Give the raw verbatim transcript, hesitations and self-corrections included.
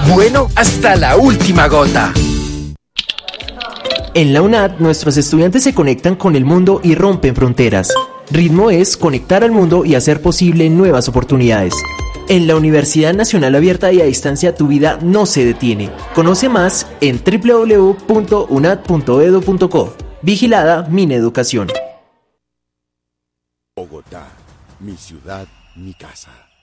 bueno hasta la última gota. En la UNAD, nuestros estudiantes se conectan con el mundo y rompen fronteras. Ritmo es conectar al mundo y hacer posible nuevas oportunidades. En la Universidad Nacional Abierta y a Distancia, tu vida no se detiene. Conoce más en doble u doble u doble u punto u n a d punto e d u punto co. Vigilada Mineducación. Bogotá, mi ciudad, mi casa.